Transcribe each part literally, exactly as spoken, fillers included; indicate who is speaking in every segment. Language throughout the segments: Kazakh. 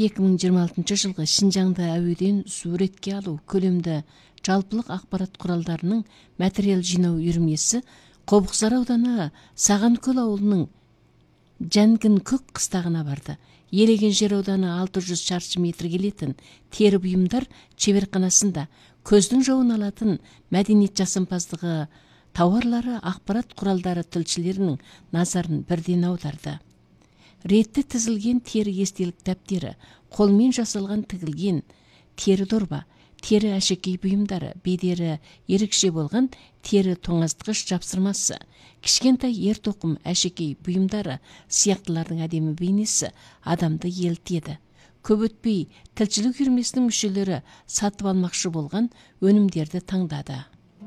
Speaker 1: эки миң жыйырма алтынчы жылғы Шинжаңда әуеден суретке алуу көлөмдө жалпылык акпарат куралдарынын материал жиноо үйрмөсү Кобуксары ауданы Саган-Көл ауылунун Жангин көк кыстагына барды. Елеген жер ауданы алты жүз чарчы метр келетін тері бұйымдар чеберканасында көздің жауын алатын мәдениет жасампаздығы тауарлары ақпарат құралдары тілшілерінің назарын бірден аударды. Ретті тізілген тері естелік дәптері, қолмен жасалған тігілген тері дорба, тері әшекей бұйымдары, бедері ерекше болған тері тоңазытқыш жапсырмасы, кішкентай ер тоқым әшекей бұйымдары сияқтылардың әдемі бейнесі адамды елтеді. Көп өтпей тілшілік үйірмесінің мүшелері сатып алмақшы болған өнімдерді таңдады.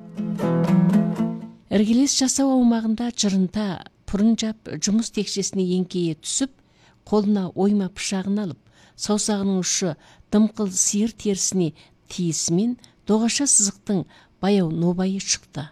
Speaker 1: Іргелес жасау аумағында жырынта пұрынжап жұмыс текшесіне еңкейе түсіп, қолына ойма пышағын алып, саусағының ұшы дымқыл сиыр терісіне тиісімен доғаша сызықтың баяу нобайы шықты.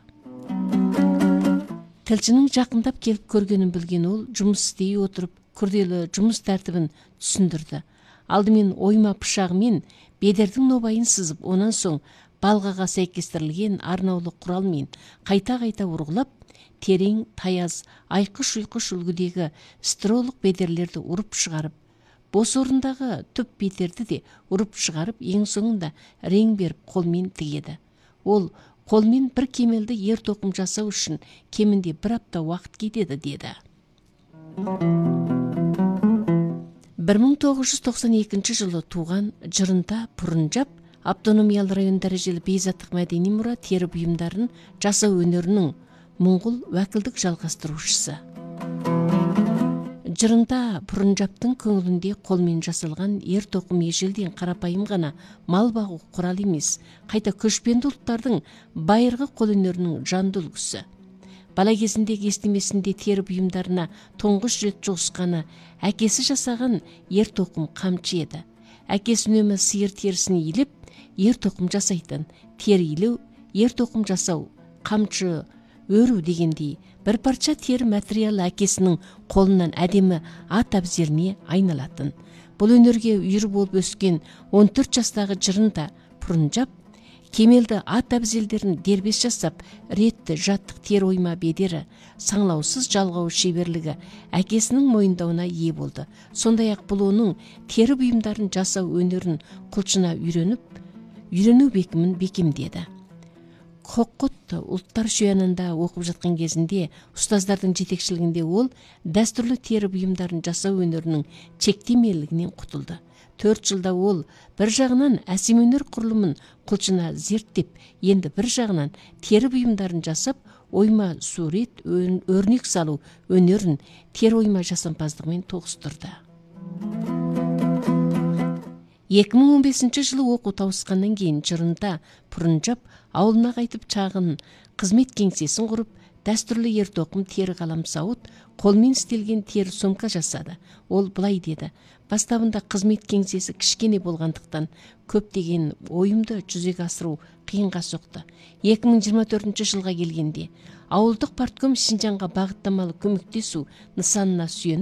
Speaker 1: Тілшінің жақындап келіп көргенін білген ол жұмыс істей отырып күрделі жұмыс тәртібін түсіндірді. Алдымен ойма пышағымен бедердің нобайын сызып, онан соң балғаға сәйкестірілген арнаулы құралмен қайта-қайта ұрғылап, терең, таяз, айқыш-ұйқыш үлгідегі стролық бедерлерді ұрып шығарып, бос орындағы түп бедерді де ұрып шығарып, ең соңында рең беріп қолмен тігеді. Ол қолмен бір кемелді ер тоқым жасау үшін кемінде бір апта уақыт кетеді деді. бір мың тоғыз жүз тоқсан екінші жылы туған Жырынта Пұрынжап автономиялы район дәрежелі бейзаттық мәдени мұра тері бұйымдарын жасау өнерінің мұңғыл уәкілдік жалғастырушысы. Жырынта Пұрынжаптың көңілінде қолмен жасалған ер тоқым ежелден қарапайым ғана мал бағу құрал емес, қайта көшпенді ұлттардың байырғы қолөнерінің жанды үлгісі. Бала кезіндегі естімесінде тері бұйымдарына тұңғыш рет жуысқаны әкесі жасаған ер тоқым қамчы еді. Әкесі үнемі сиыр терісіне илеп, ер тоқым жасайтын. Тері илеу, ер тоқым жасау, қамчы өру дегендей бір парша тері материалы әкесінің қолынан әдемі ат әбзеріне айналатын. Бұл өнерге үйір болып өскен он төрт жастағы Жырынта Пұрынжап кемелді ат әбзелдерін дербес жасап, ретті жаттық тері ойма бедері, саңлаусыз жалғау шеберлігі әкесінің мойындауына ие болды. Сондай-ақ бұл оның тері бұйымдарын жасау өнерін құлшына үйреніп, үйрену бекімін бекемдеді. Қоққұт ұлттар шуянында оқып жатқан кезінде ұстаздардың жетекшілігінде ол дәстүрлі тері бұйымдарын жасау өнерінің шектемелігінен құтылды. Төрт жылда ол бір жағынан әсем өнер құрылымын құлшына зерттеп, енді бір жағынан тері бұйымдарын жасап, ойма сурет, өрнек салу өнерін тері ойма жасампаздығымен тоғыстырды. екі мың он бесінші жылы оқу тауысқаннан кейін Жырынта Пұрынжап ауылына қайтып шағын қызмет кеңсесін құрып, дәстүрлі ер тоқым тері қаламсауыт, қолмен істелген тері сумка жасады. Ол былай деді: бастабында қызмет кеңсесі кішкене болғандықтан көптеген ойымды жүзеге асыру қиынға соқты. екі мың жиырма төртінші жылға келгенде ауылдық партком Шинжаңға бағыттамалы көмектесу нысанына сүйеніп